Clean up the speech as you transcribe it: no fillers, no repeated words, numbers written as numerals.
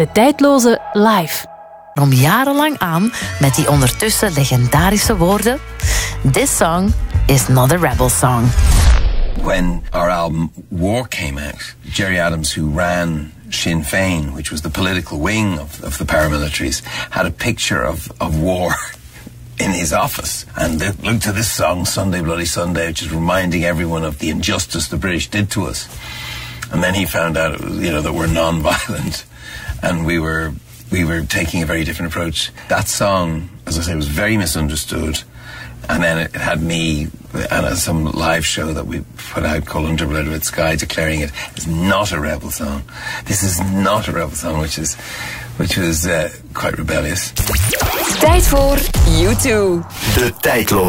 De tijdloze live. Om jarenlang aan met die ondertussen legendarische woorden: This song is not a rebel song. When our album War came out, Gerry Adams, who ran Sinn Féin, which was the political wing of the paramilitaries, had a picture of war in his office. And they looked at this song, Sunday Bloody Sunday, which is reminding everyone of the injustice the British did to us. And then he found out, that we're non-violent, and we were taking a very different approach. That song, as I say, was very misunderstood. And then it had me and some live show that we put out called Under Blood Red Sky, declaring it is not a rebel song. This is not a rebel song, which was quite rebellious. Tijd voor U2. De tijdloze.